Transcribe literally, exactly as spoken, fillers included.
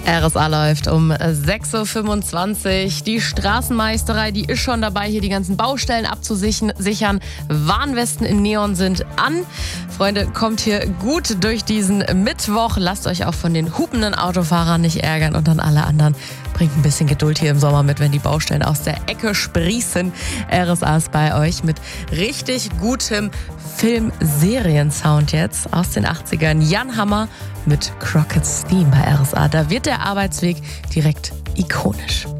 R S A läuft um sechs Uhr fünfundzwanzig. Die Straßenmeisterei, die ist schon dabei, hier die ganzen Baustellen abzusichern. Warnwesten in Neon sind an. Freunde, kommt hier gut durch diesen Mittwoch. Lasst euch auch von den hupenden Autofahrern nicht ärgern und dann alle anderen. Bringt ein bisschen Geduld hier im Sommer mit, wenn die Baustellen aus der Ecke sprießen. R S A ist bei euch mit richtig gutem Film-Serien-Sound jetzt aus den achtzigern. Jan Hammer mit Crockett's Theme bei R S A. Da wird der Arbeitsweg direkt ikonisch.